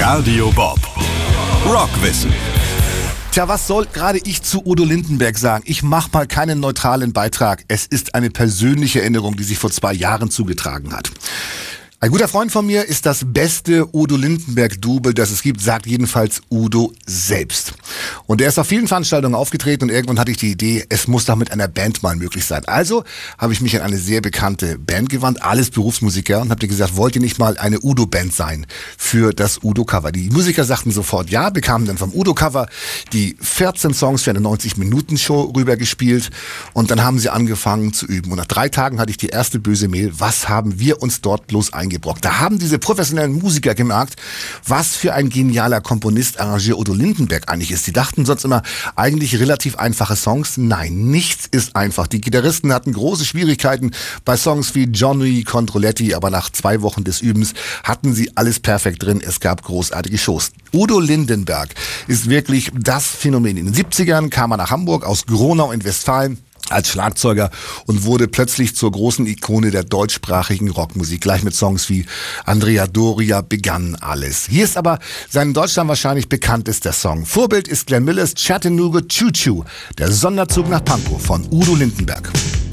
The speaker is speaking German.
Radio Bob. Rockwissen. Tja, was soll gerade ich zu Udo Lindenberg sagen? Ich mache mal keinen neutralen Beitrag. Es ist eine persönliche Erinnerung, die sich vor 2 Jahren zugetragen hat. Ein guter Freund von mir ist das beste Udo Lindenberg-Double, das es gibt, sagt jedenfalls Udo selbst. Und er ist auf vielen Veranstaltungen aufgetreten und irgendwann hatte ich die Idee, es muss doch mit einer Band mal möglich sein. Also habe ich mich an eine sehr bekannte Band gewandt, alles Berufsmusiker, und habe dir gesagt, wollt ihr nicht mal eine Udo-Band sein für das Udo-Cover? Die Musiker sagten sofort ja, bekamen dann vom Udo-Cover die 14 Songs für eine 90-Minuten-Show rübergespielt und dann haben sie angefangen zu üben. Und nach 3 Tagen hatte ich die erste böse Mail, was haben wir uns dort bloß eingebrockt? Da haben diese professionellen Musiker gemerkt, was für ein genialer Komponist, Arrangeur Udo Lindenberg eigentlich ist. Die dachten sonst immer, eigentlich relativ einfache Songs. Nein, nichts ist einfach. Die Gitarristen hatten große Schwierigkeiten bei Songs wie Johnny Controletti, aber nach 2 Wochen des Übens hatten sie alles perfekt drin. Es gab großartige Shows. Udo Lindenberg ist wirklich das Phänomen. In den 70ern kam er nach Hamburg aus Gronau in Westfalen als Schlagzeuger und wurde plötzlich zur großen Ikone der deutschsprachigen Rockmusik. Gleich mit Songs wie Andrea Doria begann alles. Hier ist aber sein in Deutschland wahrscheinlich bekanntester Song. Vorbild ist Glenn Millers Chattanooga Choo Choo, der Sonderzug nach Pankow von Udo Lindenberg.